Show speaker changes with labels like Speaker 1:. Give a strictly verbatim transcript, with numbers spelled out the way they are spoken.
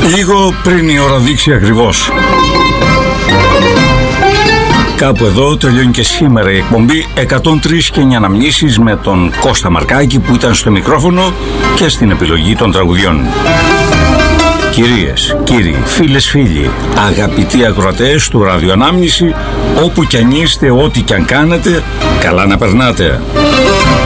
Speaker 1: Λίγο πριν η ώρα δείξει ακριβώς. Κάπου εδώ τελειώνει και σήμερα η εκπομπή εκατόν τρία και εννιά αναμνήσεις με τον Κώστα Μαρκάκη που ήταν στο μικρόφωνο και στην επιλογή των τραγουδιών. Κυρίες, κύριοι, φίλες, φίλοι, αγαπητοί ακροατές του Ραδιοανάμνηση, όπου κι αν είστε, ό,τι κι αν κάνετε, καλά να περνάτε.